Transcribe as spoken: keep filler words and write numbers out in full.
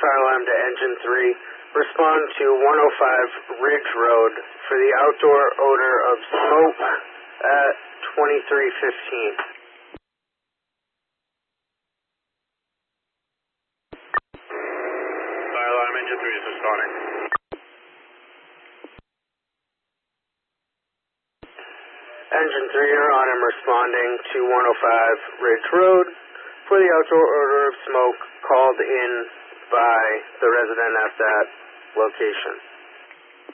fire alarm to engine three. Respond to one oh five Ridge Road for the outdoor odor of smoke at twenty-three fifteen. Fire alarm, engine three is responding. Engine three, you're on. I'm responding to one oh five Ridge Road for the outdoor odor of smoke called in by the resident at that location.